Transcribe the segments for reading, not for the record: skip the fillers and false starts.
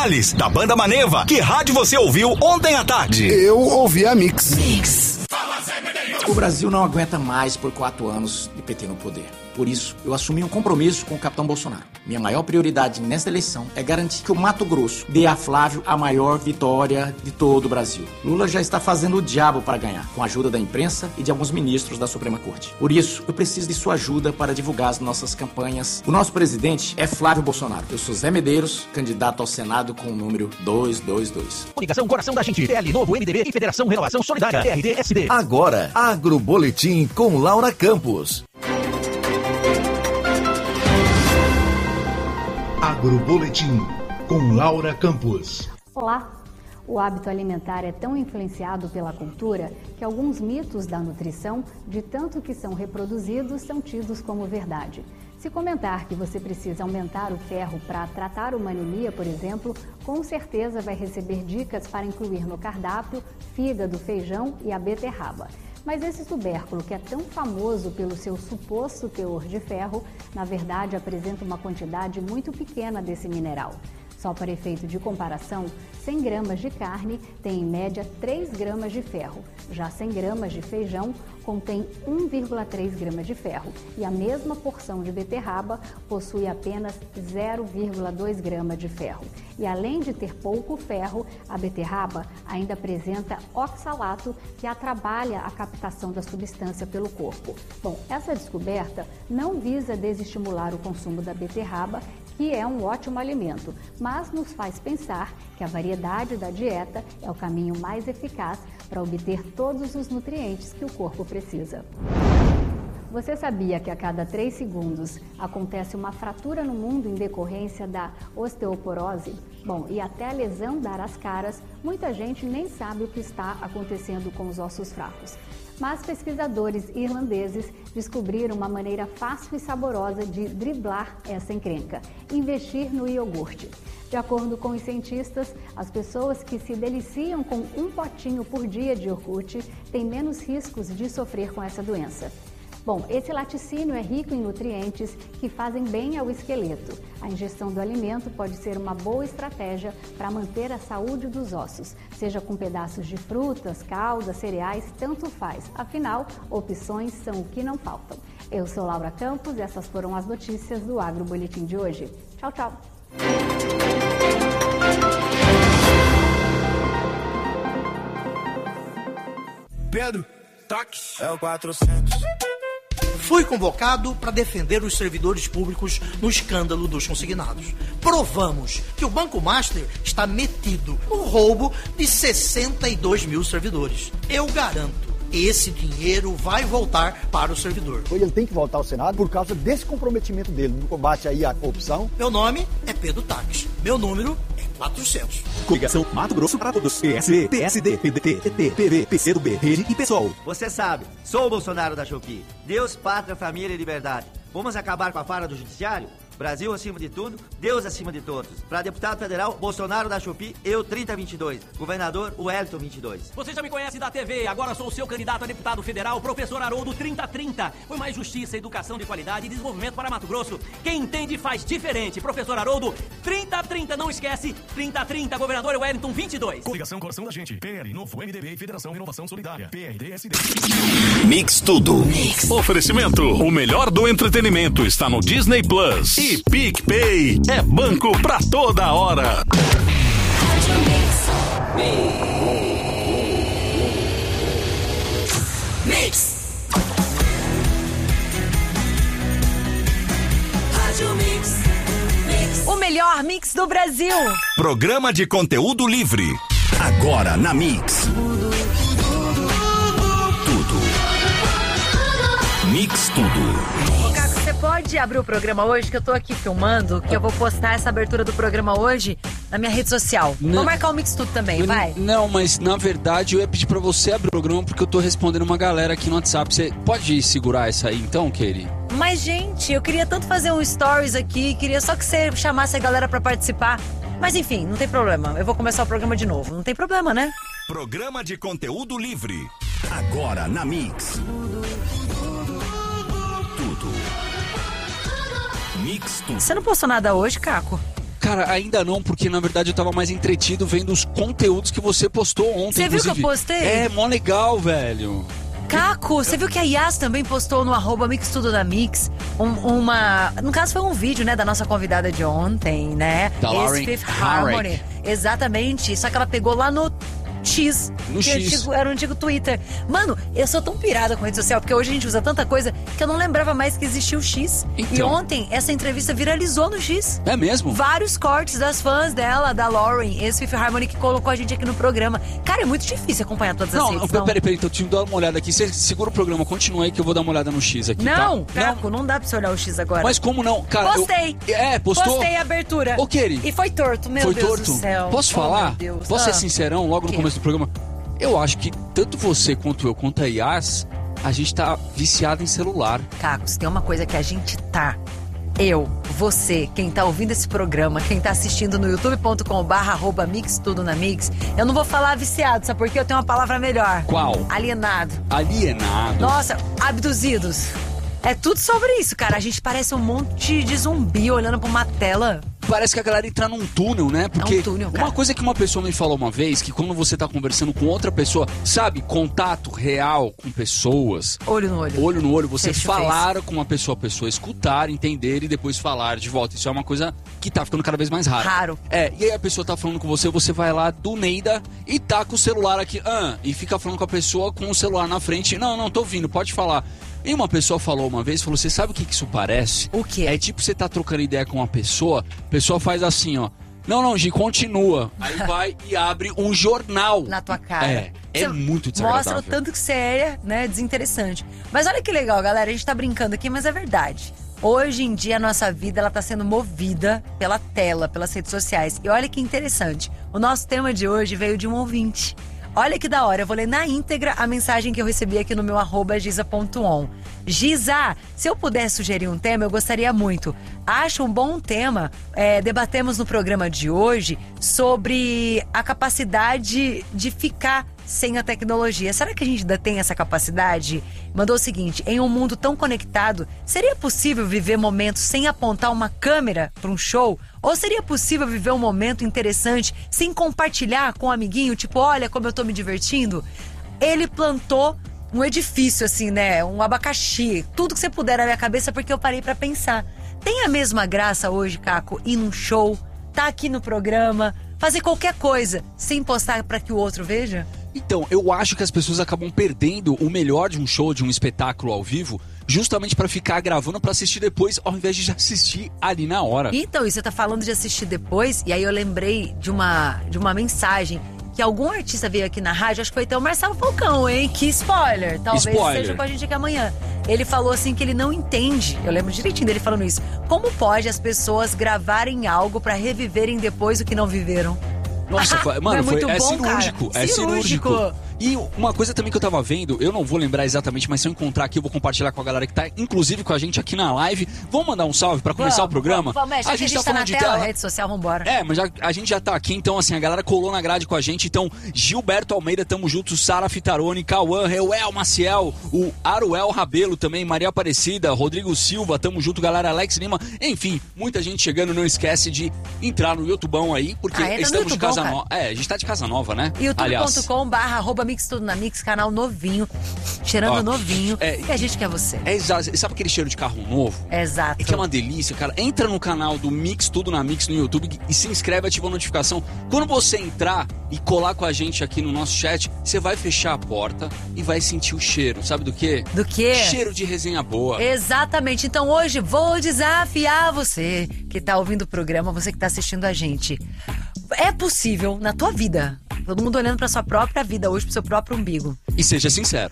Thales, da banda Maneva. Que rádio você ouviu ontem à tarde? Eu ouvi a Mix. O Brasil não aguenta mais por 4 anos de PT no poder. Por isso, eu assumi um compromisso com o capitão Bolsonaro. Minha maior prioridade nesta eleição é garantir que o Mato Grosso dê a Flávio a maior vitória de todo o Brasil. Lula já está fazendo o diabo para ganhar, com a ajuda da imprensa e de alguns ministros da Suprema Corte. Por isso, eu preciso de sua ajuda para divulgar as nossas campanhas. O nosso presidente é Flávio Bolsonaro. Eu sou Zé Medeiros, candidato ao Senado com o número 222. Ligação Coração da Gente, PL Novo, MDB e Federação Renovação Solidária, RDSD. Agora, Agroboletim com Laura Campos. Agroboletim com Laura Campos. Olá! O hábito alimentar é tão influenciado pela cultura que alguns mitos da nutrição, de tanto que são reproduzidos, são tidos como verdade. Se comentar que você precisa aumentar o ferro para tratar uma anemia, por exemplo, com certeza vai receber dicas para incluir no cardápio fígado, feijão e a beterraba. Mas esse tubérculo, que é tão famoso pelo seu suposto teor de ferro, na verdade apresenta uma quantidade muito pequena desse mineral. Só para efeito de comparação, 100 gramas de carne tem em média 3 gramas de ferro. Já 100 gramas de feijão contém 1,3 gramas de ferro e a mesma porção de beterraba possui apenas 0,2 gramas de ferro. E além de ter pouco ferro, a beterraba ainda apresenta oxalato, que atrapalha a captação da substância pelo corpo. Bom, essa descoberta não visa desestimular o consumo da beterraba, que é um ótimo alimento, mas nos faz pensar que a variedade da dieta é o caminho mais eficaz para obter todos os nutrientes que o corpo precisa. Você sabia que a cada 3 segundos acontece uma fratura no mundo em decorrência da osteoporose? Bom, e até a lesão dar as caras, muita gente nem sabe o que está acontecendo com os ossos fracos. Mas pesquisadores irlandeses descobriram uma maneira fácil e saborosa de driblar essa encrenca: investir no iogurte. De acordo com os cientistas, as pessoas que se deliciam com um potinho por dia de iogurte têm menos riscos de sofrer com essa doença. Bom, esse laticínio é rico em nutrientes que fazem bem ao esqueleto. A ingestão do alimento pode ser uma boa estratégia para manter a saúde dos ossos, seja com pedaços de frutas, caldas, cereais, tanto faz. Afinal, opções são o que não faltam. Eu sou Laura Campos e essas foram as notícias do Agroboletim de hoje. Tchau, tchau! Pedro, táxi. É o 400. Fui convocado para defender os servidores públicos no escândalo dos consignados. Provamos que o Banco Master está metido no roubo de 62 mil servidores. Eu garanto, esse dinheiro vai voltar para o servidor. Ele tem que voltar ao Senado por causa desse comprometimento dele no combate aí à corrupção. Meu nome é Pedro Táxi. Meu número é 400. Coligação Mato Grosso para Todos. PSB, PSD, PDT, PT, PV, PCdoB, Rede e PSOL. Você sabe, sou o Bolsonaro da Shopee. Deus, pátria, família e liberdade. Vamos acabar com a farra do judiciário? Brasil acima de tudo, Deus acima de todos. Para deputado federal, Bolsonaro da Shopee, eu 3022. Governador, Wellington 22. Você já me conhece da TV, agora sou o seu candidato a deputado federal, professor Haroldo 3030. Foi mais justiça, educação de qualidade e desenvolvimento para Mato Grosso. Quem entende faz diferente. Professor Haroldo 3030, não esquece, 3030, governador Wellington 22. Coligação Coração da Gente, PL Novo, MDB e Federação Renovação Solidária, PRDSD. Mix tudo. Mix. Oferecimento, o melhor do entretenimento está no Disney Plus. E PicPay é banco pra toda hora. Mix. O melhor mix do Brasil. Programa de conteúdo livre. Agora na Mix. Tudo. Mix tudo. Você pode abrir o programa hoje, que eu tô aqui filmando, que eu vou postar essa abertura do programa hoje na minha rede social. Vou marcar o Mix Tudo também, vai? Não, mas na verdade eu ia pedir pra você abrir o programa porque eu tô respondendo uma galera aqui no WhatsApp. Você pode segurar essa aí então, Katie? Mas, gente, eu queria tanto fazer um stories aqui, queria só que você chamasse a galera pra participar. Mas enfim, não tem problema, eu vou começar o programa de novo. Não tem problema, né? Programa de conteúdo livre. Agora na Mix. Tudo. Mix tudo. Você não postou nada hoje, Caco? Cara, ainda não, porque na verdade eu tava mais entretido vendo os conteúdos que você postou ontem. Você viu que eu postei? É, mó legal, velho. Caco, você viu que a Yas também postou no @mixtudonamix no caso foi um vídeo, né, da nossa convidada de ontem, né? Da Lauren Fifth Harmony. Exatamente, só que ela pegou lá no X. No X. Era o antigo Twitter. Mano, eu sou tão pirada com rede social, porque hoje a gente usa tanta coisa que eu não lembrava mais que existia o X. Então. E ontem, essa entrevista viralizou no X. É mesmo? Vários cortes das fãs dela, da Lauren, Fifth Harmony, que colocou a gente aqui no programa. Cara, é muito difícil acompanhar todas as redes. Não, peraí, então deixa eu dar uma olhada aqui. Você segura o programa, continua aí que eu vou dar uma olhada no X aqui, não, tá? Caco, não dá pra você olhar o X agora. Mas como não? Cara, postei. Postou? Postei a abertura. Ô, Keri. E foi torto, meu Deus do céu. Posso falar? Meu Deus. Posso ser sincerão logo no começo do programa? Eu acho que tanto você quanto eu, quanto a Yas, a gente tá viciado em celular. Caco, se tem uma coisa que a gente tá... Eu, você, quem tá ouvindo esse programa, quem tá assistindo no youtube.com/mixtudonamix, eu não vou falar viciado, sabe por quê? Eu tenho uma palavra melhor. Qual? Alienado. Alienado. Nossa, abduzidos. É tudo sobre isso, cara. A gente parece um monte de zumbi olhando pra uma tela. Parece que a galera entra num túnel, né? Porque é um túnel, cara. Uma coisa que uma pessoa me falou uma vez, que quando você tá conversando com outra pessoa, sabe, contato real com pessoas. Olho no olho. Olho no olho, você Face to falar face. com uma pessoa, a pessoa escutar, entender e depois falar de volta. Isso é uma coisa que tá ficando cada vez mais rara. Raro. É, e aí a pessoa tá falando com você, você vai lá do Neida e tá com o celular aqui, e fica falando com a pessoa com o celular na frente. Não, tô ouvindo, pode falar. E uma pessoa falou uma vez, falou, você sabe o que isso parece? O quê? É tipo você tá trocando ideia com uma pessoa, a pessoa faz assim, ó. Não, Gi, continua. Aí vai e abre um jornal. Na tua cara. É muito desagradável. Mostra o tanto que você é, né, desinteressante. Mas olha que legal, galera, a gente tá brincando aqui, mas é verdade. Hoje em dia a nossa vida, ela tá sendo movida pela tela, pelas redes sociais. E olha que interessante, o nosso tema de hoje veio de um ouvinte. Olha que da hora, eu vou ler na íntegra a mensagem que eu recebi aqui no meu @giza.on. Giza, se eu pudesse sugerir um tema, eu gostaria muito. Acho um bom tema, debatemos no programa de hoje sobre a capacidade de ficar sem a tecnologia. Será que a gente ainda tem essa capacidade? Mandou o seguinte, em um mundo tão conectado, seria possível viver momentos sem apontar uma câmera para um show? Ou seria possível viver um momento interessante sem compartilhar com um amiguinho, tipo, olha como eu tô me divertindo? Ele plantou um edifício, assim, né? Um abacaxi. Tudo que você puder na minha cabeça, porque eu parei pra pensar. Tem a mesma graça hoje, Caco, ir num show, tá aqui no programa, fazer qualquer coisa sem postar pra que o outro veja? Então, eu acho que as pessoas acabam perdendo o melhor de um show, de um espetáculo ao vivo, justamente pra ficar gravando pra assistir depois, ao invés de já assistir ali na hora. Então, e você tá falando de assistir depois, e aí eu lembrei de uma mensagem que algum artista veio aqui na rádio, acho que foi até o Marcelo Falcão, hein? Que spoiler, talvez seja com a gente aqui amanhã. Ele falou assim que ele não entende, eu lembro direitinho dele falando isso, como pode as pessoas gravarem algo pra reviverem depois o que não viveram? Nossa, mano, é cirúrgico. Cara. É cirúrgico. E uma coisa também que eu tava vendo, eu não vou lembrar exatamente, mas se eu encontrar aqui, eu vou compartilhar com a galera que tá, inclusive com a gente aqui na live. Vamos mandar um salve pra começar o programa? Vamos, a gente tá falando de tela, rede social, vambora. Mas a gente já tá aqui, então assim, a galera colou na grade com a gente. Então, Gilberto Almeida, tamo junto, Sara Fitaroni, Cauã, Reuel Maciel, o Aruel Rabelo também, Maria Aparecida, Rodrigo Silva, tamo junto, galera, Alex Lima. Enfim, muita gente chegando, não esquece de entrar no YouTubão aí, porque estamos de casa nova. A gente tá de casa nova, né? youtube.com/mixtudonamix, canal novinho, cheirando novinho, e a gente quer você. Exato. Sabe aquele cheiro de carro novo? Exato. É que é uma delícia, cara. Entra no canal do Mix Tudo na Mix no YouTube e se inscreve, ativa a notificação. Quando você entrar e colar com a gente aqui no nosso chat, você vai fechar a porta e vai sentir o cheiro. Sabe do quê? Do quê? Cheiro de resenha boa. Exatamente. Então hoje vou desafiar você que tá ouvindo o programa, você que tá assistindo a gente. É possível na tua vida, todo mundo olhando pra sua própria vida hoje, pro seu próprio umbigo. E seja sincero.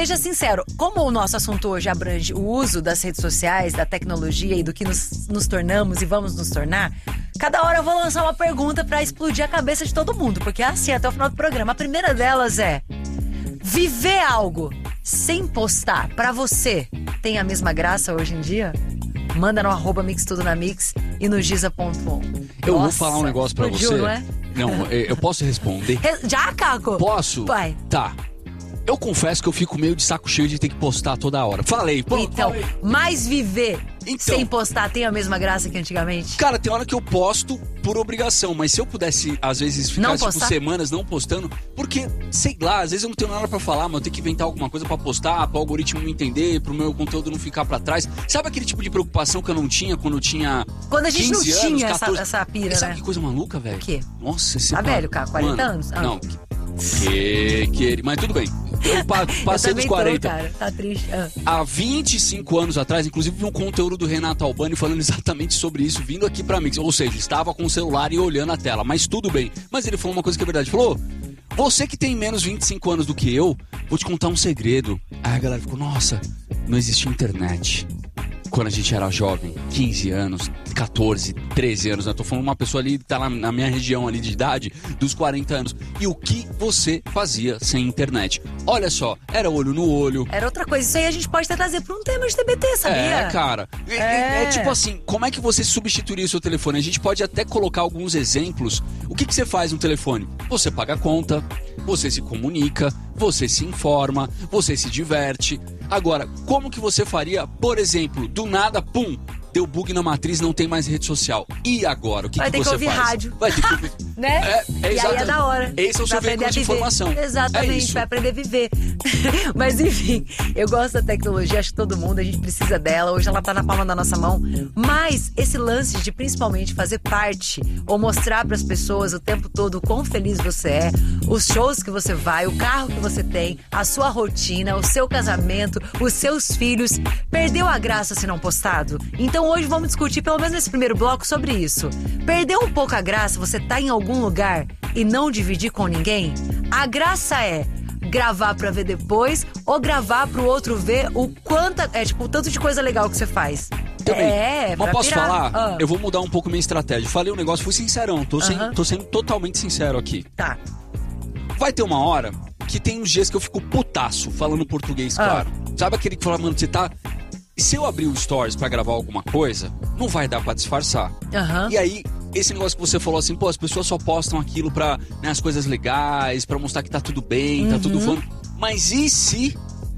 Como o nosso assunto hoje abrange o uso das redes sociais, da tecnologia e do que nos tornamos e vamos nos tornar, cada hora eu vou lançar uma pergunta pra explodir a cabeça de todo mundo, porque é assim até o final do programa. A primeira delas é: viver algo sem postar pra você tem a mesma graça hoje em dia? Manda no @mixtudonamix e no giza.on. Eu vou falar um negócio pra você. Não é? Não, eu posso responder? Já, Caco? Posso? Vai. Tá. Eu confesso que eu fico meio de saco cheio de ter que postar toda hora. Falei. Mas viver sem postar tem a mesma graça que antigamente? Cara, tem hora que eu posto por obrigação, mas se eu pudesse, às vezes, ficar tipo, semanas não postando, porque, sei lá, às vezes eu não tenho nada pra falar, mas eu tenho que inventar alguma coisa pra postar, pro algoritmo me entender, pro meu conteúdo não ficar pra trás. Sabe aquele tipo de preocupação que eu não tinha quando eu tinha 15 anos, 14? Quando a gente não tinha essa pira, sabe que coisa maluca, velho? O quê? Nossa, você tá velho, cara, 40 anos? Não, mas tudo bem. Eu passei dos 40. Cara, tá triste. Há 25 anos atrás, inclusive, vi um conteúdo do Renato Albani falando exatamente sobre isso, vindo aqui pra Mix. Ou seja, estava com o celular e olhando a tela, mas tudo bem. Mas ele falou uma coisa que é verdade. Falou, você que tem menos 25 anos do que eu, vou te contar um segredo. Aí a galera ficou, nossa, não existia internet quando a gente era jovem, 15 anos, 14, 13 anos, né? Tô falando uma pessoa ali, tá na minha região ali de idade, dos 40 anos. E o que você fazia sem internet? Olha só, era olho no olho. Era outra coisa, isso aí a gente pode até trazer pra um tema de TBT, sabia? É, cara. É tipo assim, como é que você substituiria o seu telefone? A gente pode até colocar alguns exemplos. O que você faz no telefone? Você paga a conta, você se comunica, você se informa, você se diverte. Agora, como que você faria, por exemplo, do nada, pum, deu bug na matriz, não tem mais rede social. E agora, o que você faz? Vai ter que ouvir rádio. Vai ter que ouvir. Né? E aí é da hora. Esse é o seu veículo de informação. Exatamente, vai aprender a viver. Mas enfim, eu gosto da tecnologia, acho que todo mundo, a gente precisa dela. Hoje ela tá na palma da nossa mão. Mas esse lance de principalmente fazer parte ou mostrar pras pessoas o tempo todo o quão feliz você é, os shows que você vai, o carro que você tem, a sua rotina, o seu casamento, os seus filhos, perdeu a graça se não postado? Então hoje vamos discutir, pelo menos nesse primeiro bloco, sobre isso. Perdeu um pouco a graça você tá em algum lugar e não dividir com ninguém? A graça é gravar pra ver depois ou gravar pro outro ver o quanto, o tanto de coisa legal que você faz. Também. Mas posso pirar. falar? Eu vou mudar um pouco minha estratégia. Falei um negócio, fui sincerão. Tô sendo totalmente sincero aqui. Tá. Vai ter uma hora que tem uns dias que eu fico putaço, falando português, claro. Sabe aquele que fala, mano, você tá... Se eu abrir o Stories pra gravar alguma coisa, não vai dar pra disfarçar. E aí, esse negócio que você falou assim, pô, as pessoas só postam aquilo pra, né, as coisas legais, pra mostrar que tá tudo bem, tá tudo fã. Mas e se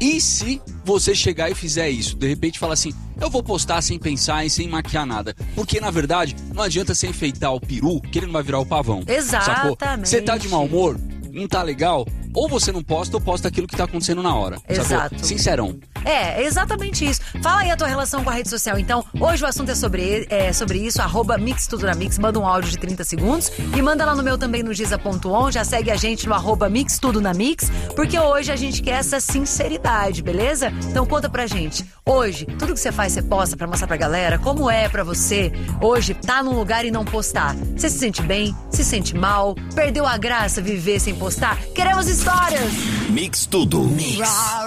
você chegar e fizer isso? De repente fala assim, eu vou postar sem pensar e sem maquiar nada. Porque, na verdade, não adianta você enfeitar o peru, que ele não vai virar o pavão. Exatamente. Sacou? Você tá de mau humor, não tá legal, ou você não posta ou posta aquilo que tá acontecendo na hora. Exato. Sacou? Sincerão. É exatamente isso. Fala aí a tua relação com a rede social. Então, hoje o assunto é sobre isso, @MixTudoNaMix. Manda um áudio de 30 segundos e manda lá no meu também, no Giza.on. Já segue a gente no @MixTudoNaMix, porque hoje a gente quer essa sinceridade, beleza? Então conta pra gente. Hoje, tudo que você faz, você posta pra mostrar pra galera como é pra você hoje tá num lugar e não postar. Você se sente bem? Se sente mal? Perdeu a graça viver sem postar? Queremos histórias! Mix Tudo.